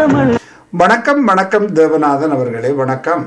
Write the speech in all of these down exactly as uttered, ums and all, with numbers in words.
வணக்கம் வணக்கம் தேவநாதன் அவர்களே, வணக்கம்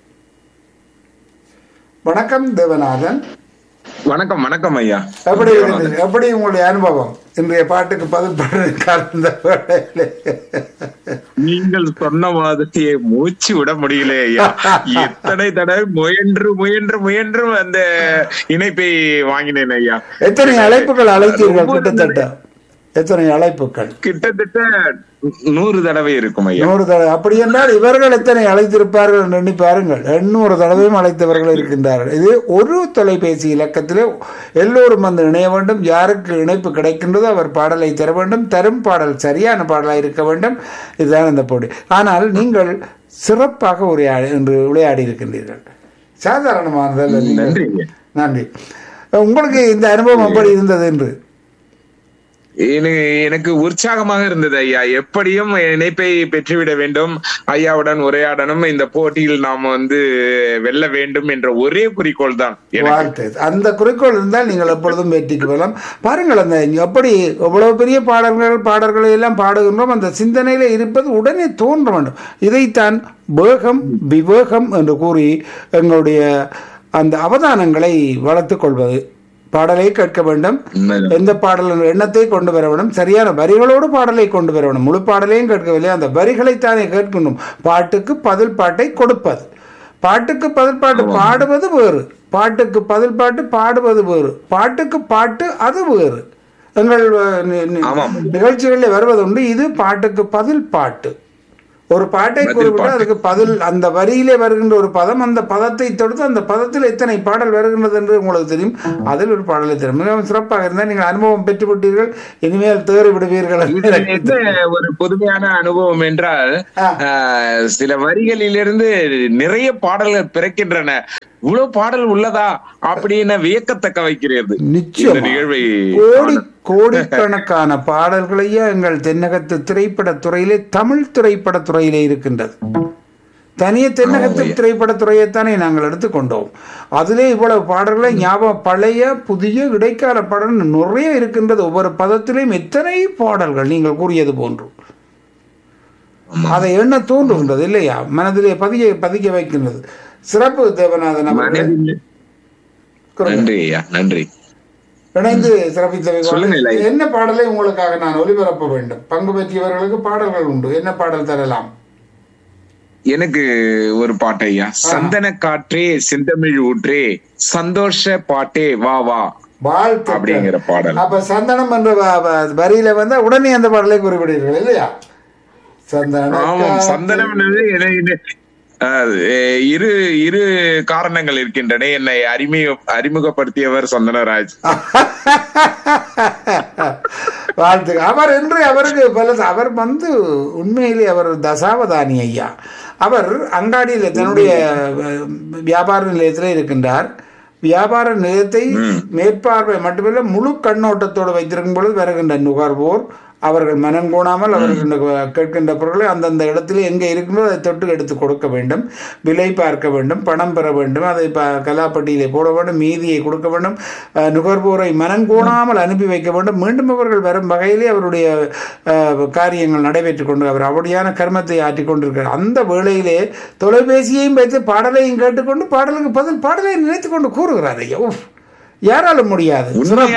வணக்கம் தேவநாதன். வணக்கம் வணக்கம் ஐயா. எப்படி இருந்தது? எப்படி உங்களுடைய அனுபவம் இன்றைய பாட்டுக்கு பதில் பாடுறதுக்கான? நீங்கள் சொன்ன மாதிரியே மூச்சு விட முடியல ஐயா. எத்தனை தடவை முயன்று முயன்று முயன்று அந்த இணைப்பை வாங்கினேன் ஐயா. எத்தனை அழைப்புகள் அழைத்தீர்கள்? கிட்டத்தட்ட எத்தனை அழைப்புகள்? கிட்டத்தட்ட நூறு தடவை இருக்கும் ஐயா. நூறு தடவை. அப்படி என்றால் இவர்கள் எத்தனை அழைத்திருப்பார்கள் என்று எண்ணி பாருங்கள். எண்ணூறு தடவையும் அழைத்தவர்கள் இருக்கின்றார்கள். இது ஒரு தொலைபேசி இலக்கத்திலே எல்லோரும் வந்து இணைய வேண்டும். யாருக்கு இணைப்பு கிடைக்கின்றதோ அவர் பாடலை தர வேண்டும். தரும் பாடல் சரியான பாடலாக இருக்க வேண்டும். இதுதான் அந்த போட்டி. ஆனால் நீங்கள் சிறப்பாக உரையாடி என்று விளையாடி இருக்கின்றீர்கள். சாதாரணமானதல்ல. நன்றி நன்றி. உங்களுக்கு இந்த அனுபவம் எப்படி இருந்தது என்று? எனக்கு உற்சாகமாக இருந்தது ஐயா. எப்படியும் இணைப்பை பெற்றுவிட வேண்டும், ஐயாவுடன் உரையாடணும், இந்த போட்டியில் நாம் வந்து வெல்ல வேண்டும் என்ற ஒரே குறிக்கோள் தான். அந்த குறிக்கோள் இருந்தால் நீங்கள் எப்பொழுதும் வெற்றிக்கு வரலாம். பாருங்கள், அந்த எப்படி எவ்வளவு பெரிய பாடல்கள் பாடல்களை எல்லாம் பாடுகின்றோம், அந்த சிந்தனையில இருப்பது உடனே தோன்ற வேண்டும். இதைத்தான் வேகம் விவேகம் என்று கூறி எங்களுடைய அந்த அவதானங்களை வளர்த்துக் கொள்வது. பாடலை கேட்க வேண்டும், எந்த பாடல் எண்ணத்தை கொண்டு வர வேண்டும், சரியான வரிகளோடு பாடலை கொண்டு வர வேண்டும். முழு பாடலையும் கேட்கவில்லை, அந்த வரிகளைத்தானே கேட்கணும். பாட்டுக்கு பதில் பாட்டை கொடுப்பது, பாட்டுக்கு பதில் பாட்டு பாடுவது வேறு, பாட்டுக்கு பதில் பாட்டு பாடுவது வேறு, பாட்டுக்கு பாட்டு அது வேறு. எங்கள் நிகழ்ச்சிகளில் வருவது உண்டு. இது பாட்டுக்கு பதில் பாட்டு. ஒரு பாட்டை குறிப்பிட்டு அதுக்கு பதில், அந்த வரியிலே வருகின்ற ஒரு பதம், அந்த பதத்தை தொடுத்து அந்த பதத்தில் எத்தனை பாடல் வருகின்றது என்று உங்களுக்கு தெரியும். அதில் ஒரு பாடலை தெரியும். மிகவும் சிறப்பாக இருந்தால் நீங்கள் அனுபவம் பெற்று விட்டீர்கள். இனிமேல் தேறி விடுவீர்கள். ஒரு புதுமையான அனுபவம் என்றால், சில வரிகளிலிருந்து நிறைய பாடல்கள் பிறக்கின்றன. இவ்வளவு பாடல் உள்ளதா அப்படின்னு வியக்கத்தக்க வைக்கிறது. நிச்சயம் நிகழ்வை கோடி கோடிக்கணக்கான பாடல்களையே எங்கள் தென்னகத்து திரைப்பட துறையிலே, தமிழ் திரைப்பட துறையிலே இருக்கின்றது. தனிய தென்னகத்து திரைப்பட துறையைத்தானே நாங்கள் எடுத்துக்கொண்டோம். அதிலே இவ்வளவு பாடல்களை ஞாபகம், பழைய புதிய இடைக்கால பாடல் நிறைய இருக்கின்றது. ஒவ்வொரு பதத்திலையும் எத்தனை பாடல்கள் நீங்கள் கூறியது போன்று அதை எண்ண தோன்றுகின்றது இல்லையா? மனதிலே பதிய பதிக்க வைக்கின்றது. சிறப்பு தேவநாதன். நன்றி நன்றி. இணைந்து சிறப்பித்த என்ன பாடலை உங்களுக்காக நான் ஒளிபரப்ப வேண்டும்? பங்கு பெற்றியவர்களுக்கு பாடல்கள் உண்டு. என்ன பாடல் தரலாம்? எனக்கு ஒரு பாட்டு ஐயா. சந்தன காற்றே செந்தமிழ் ஊற்றே சந்தோஷ பாட்டே வா வா வாழ்த்து அப்படிங்கிற பாடல். அப்ப சந்தனம் என்ற வரியில வந்து உடனே அந்த பாடலை குறிப்பிடுவீர்கள் இல்லையா? சந்தனம் சந்தனம் இரு இரு காரணங்கள் இருக்கின்றன. என்னை அறிமுக அறிமுகப்படுத்தியவர் சந்தனராஜ். வாழ்த்துக்கள். அவர் என்று அவருக்கு பல, அவர் வந்து உண்மையிலே அவர் தசாவதானி ஐயா. அவர் அங்காடியில் தன்னுடைய வியாபார நிலையத்தில் இருக்கின்றார். வியாபார நிலையத்தை மேற்பார்வை மட்டுமல்ல முழு கண்ணோட்டத்தோடு வைத்திருக்கும் பொழுது வருகின்ற நுகர்வோர் அவர்கள் மனம் கோணாமல் அவர்கள் கேட்கின்ற பொருட்களை அந்தந்த இடத்துல எங்கே இருக்கின்றோ அதை தொட்டு எடுத்து கொடுக்க வேண்டும். விலை பார்க்க வேண்டும், பணம் பெற வேண்டும், அதை கலாப்பட்டியிலே போட வேண்டும், மீதியை கொடுக்க வேண்டும், நுகர்வோரை மனம் கோணாமல் அனுப்பி வைக்க வேண்டும். மீண்டும் அவர்கள் வரும் வகையிலே அவருடைய காரியங்கள் நடைபெற்றுக் கொண்டு அவர் அவருடையான கர்மத்தை ஆற்றிக் கொண்டிருக்கிறார். அந்த வேளையிலே தொலைபேசியையும் வைத்து பாடலையும் கேட்டுக்கொண்டு பாடலுக்கு பதில் பாடலை நினைத்துக் கொண்டு கூறுகிறார். ஐயா, யாராலும் முடியாது.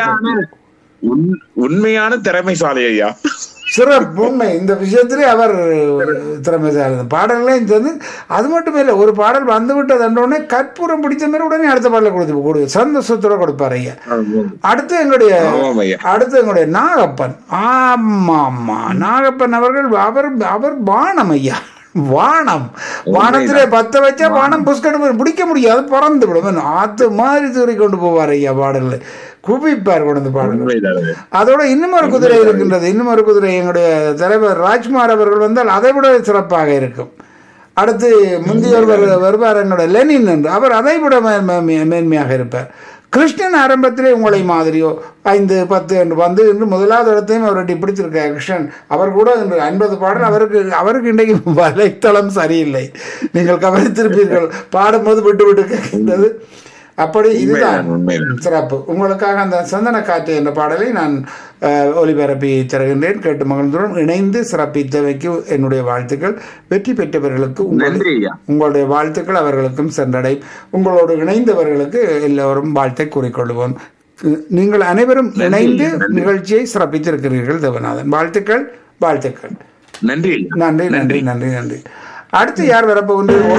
உண்மையான திறமைசாலி ஐயா. சிறப்பு. உண்மை. இந்த விஷயத்திலே அவர் திறமைசாலி. பாடல்களையும் வந்து அது மட்டுமே இல்லை, ஒரு பாடல் வந்து விட்டது என்றோடனே கற்பூரம் பிடிச்ச மாதிரி உடனே அடுத்த பாடலை கொடுத்து கொடு சந்தோஷத்தோட கொடுப்பார் ஐயா. அடுத்து எங்களுடைய அடுத்து எங்களுடைய நாகப்பன். ஆமா ஆமா நாகப்பன் அவர்கள் அவர் அவர் வானம் ஐயா. வானம் வானத்திலே பத்த வச்சா வானம் புஷ்கட்டு பிடிக்க முடியாது, பறந்து விடும். ஆத்து மாதிரி தூரி கொண்டு போவார் ஐயா. பாடல்ல குவிப்பார் கொண்டு பாடல். அதோட இன்னும் ஒரு குதிரை இருக்கின்றது. இன்னும் ஒரு குதிரை எங்களுடைய தலைவர் ராஜ்குமார் அவர்கள் வந்தால் அதை விட சிறப்பாக இருக்கும். அடுத்து முந்தியவர் வருவார் என்னோட லெனின் என்று, அவர் அதை விட மேன்மையாக இருப்பார். கிருஷ்ணன் ஆரம்பத்திலே உங்களை மாதிரியோ ஐந்து பத்து என்று வந்து இன்று முதலாவது இடத்தையும் அவர்கிட்ட பிடிச்சிருக்கார் கிருஷ்ணன். அவர் கூட இன்று ஐம்பது பாடல். அவருக்கு அவருக்கு இன்றைக்கு வலைத்தளம் சரியில்லை, நீங்கள் கவனித்திருப்பீர்கள். பாடும்போது விட்டு விட்டு கேட்கின்றது. அப்படி இதுதான் உண்மைதான், உண்மைதான். சிறப்பு. உங்களுக்காக அந்த சந்தன காற்று என்ற பாடலை நான் அஹ், ஒலிபரப்பி தருகின்றேன். கேட்டு மகிழ்ந்துடன் இணைந்து சிறப்பித்தவைக்கு என்னுடைய வாழ்த்துக்கள். வெற்றி பெற்றவர்களுக்கு உங்கள் நன்றி ஐயா. உங்களுடைய வாழ்த்துக்கள் அவர்களுக்கும் சென்றடை. உங்களோடு இணைந்தவர்களுக்கு எல்லோரும் வாழ்த்தை கூறிக்கொள்வோம். நீங்கள் அனைவரும் இணைந்து நிகழ்ச்சியை சிறப்பித்திருக்கிறீர்கள் தேவநாதன். வாழ்த்துக்கள் வாழ்த்துக்கள். நன்றி நன்றி நன்றி நன்றி நன்றி. அடுத்து யார் வரப்போகின்ற